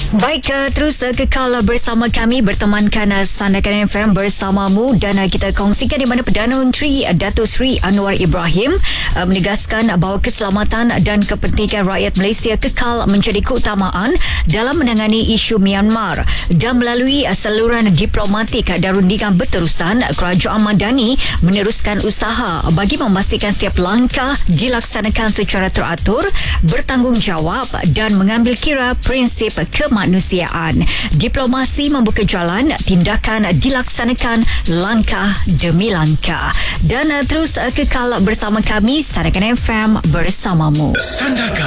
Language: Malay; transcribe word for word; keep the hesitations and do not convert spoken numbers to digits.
Baik, uh, terus uh, kekal bersama kami, bertemankan uh, Sandakan F M bersamamu, dan uh, kita kongsikan di mana Perdana Menteri uh, Datuk Seri Anwar Ibrahim uh, menegaskan uh, bahawa keselamatan dan kepentingan rakyat Malaysia kekal menjadi keutamaan dalam menangani isu Myanmar. Dan melalui uh, saluran diplomatik uh, dan rundingan berterusan, uh, Kerajaan Madani meneruskan usaha bagi memastikan setiap langkah dilaksanakan secara teratur, bertanggungjawab dan mengambil kira prinsip kemanusiaan. Diplomasi membuka jalan, tindakan dilaksanakan langkah demi langkah. Dan uh, terus uh, kekal bersama kami, Sandakan F M bersamamu. Sandakan